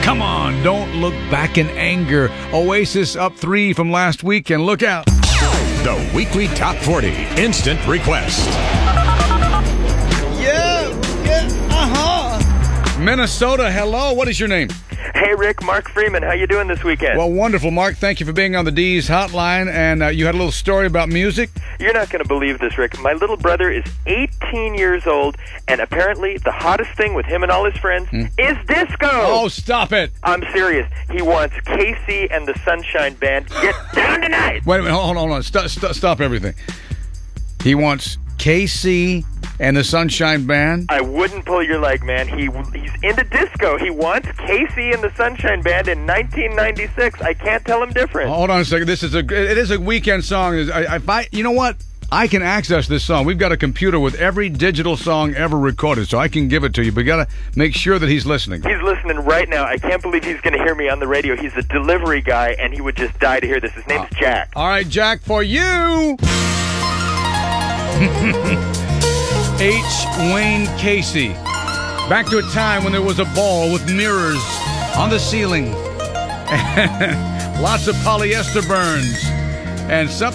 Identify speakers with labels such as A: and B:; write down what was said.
A: Come on, don't look back in anger. Oasis up 3 from last week, and look out.
B: The weekly Top 40 Instant Request.
A: Minnesota, hello. What is your name?
C: Hey, Rick, Mark Freeman. How you doing this weekend?
A: Well, wonderful, Mark. Thank you for being on the D's hotline. And you had a little story about music?
C: You're not going to believe this, Rick. My little brother is 18 years old, and apparently the hottest thing with him and all his friends is disco.
A: Oh, stop it.
C: I'm serious. He wants KC and the Sunshine Band. Get down tonight.
A: Wait a minute. Hold on. Stop everything. He wants KC and the Sunshine Band?
C: I wouldn't pull your leg, man. He's into disco. He wants KC and the Sunshine Band in 1996. I can't tell him different.
A: Hold on a second. It is a weekend song. You know what? I can access this song. We've got a computer with every digital song ever recorded, so I can give it to you. But got to make sure that he's listening.
C: He's listening right now. I can't believe he's going to hear me on the radio. He's a delivery guy, and he would just die to hear this. His name's Jack.
A: All right, Jack, for you. H. Wayne Casey. Back to a time when there was a ball with mirrors on the ceiling. Lots of polyester burns. And something